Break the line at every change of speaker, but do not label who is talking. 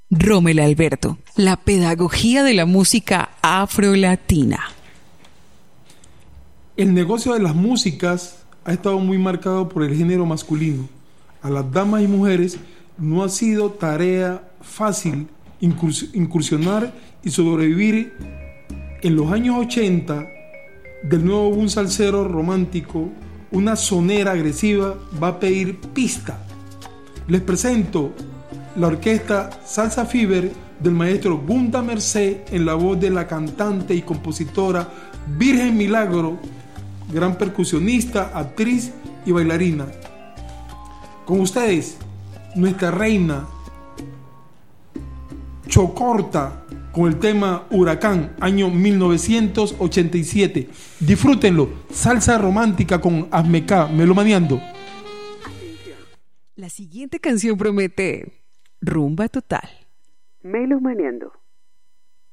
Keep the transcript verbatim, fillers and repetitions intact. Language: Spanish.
Rommel Alberto, la pedagogía de la música afrolatina.
El negocio de las músicas ha estado muy marcado por el género masculino. A las damas y mujeres no ha sido tarea fácil incursionar y sobrevivir. En los años ochenta, del nuevo boom salsero romántico, una sonera agresiva va a pedir pista. Les presento la orquesta Salsa Fever del maestro Gunda Mercé en la voz de la cantante y compositora Virgen Milagro, gran percusionista, actriz y bailarina. Con ustedes, nuestra reina Chocorta, con el tema Huracán, año mil novecientos ochenta y siete. Disfrútenlo, salsa romántica con Azmeca, melomaneando.
La siguiente canción promete rumba total.
Melomaneando.